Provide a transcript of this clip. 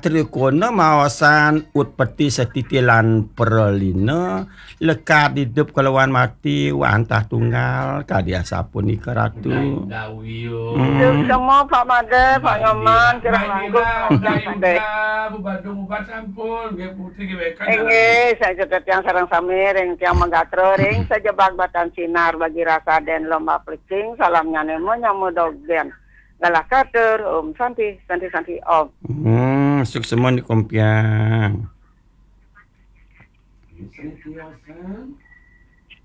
trikona mawasan utpeti setitilan perlina lekat hidup kelawan mati wantah tunggal kadia sapun ika ratu. Semua Pak Made, Pak Nyoman, Kirang Langgung, Badung ubat sampun, nggih putri nggih wekan. Enggih, saya cetet yang sarang samir, yang tiang menggatro, ring sejebak batan sinar bagi rasa dan lomba plicing, salamnya nemo nyamu dogen. Galah kater, santi, om. Sukses semua di kompiang. Senantiasa